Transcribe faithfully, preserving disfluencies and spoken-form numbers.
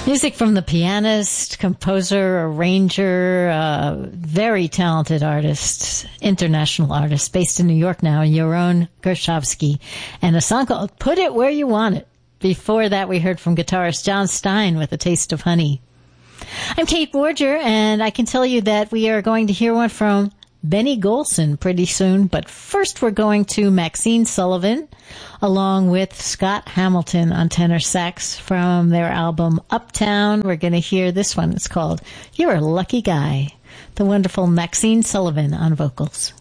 Music from the pianist, composer, arranger, uh, very talented artist, international artist, based in New York now, Yaron Gershovsky, and a song called Put It Where You Want It. Before that, we heard from guitarist John Stein with A Taste of Honey. I'm Kate Borger, and I can tell you that we are going to hear one from Benny Golson pretty soon, but first we're going to Maxine Sullivan along with Scott Hamilton on tenor sax from their album Uptown. We're going to hear this one. It's called You're a Lucky Guy. The wonderful Maxine Sullivan on vocals.